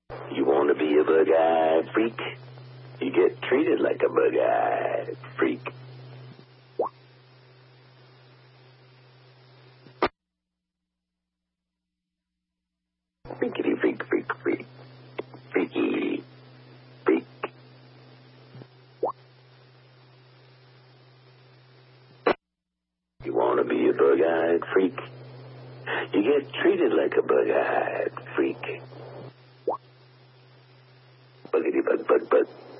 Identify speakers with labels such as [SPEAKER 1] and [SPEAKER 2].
[SPEAKER 1] You want to be a bug-eyed freak? You get treated like a bug-eyed freak. Freakity freak, freak, freak. Freaky freak. You want to be a bug-eyed freak? You get treated like a bug-eyed freak. Buggity bug bug bug.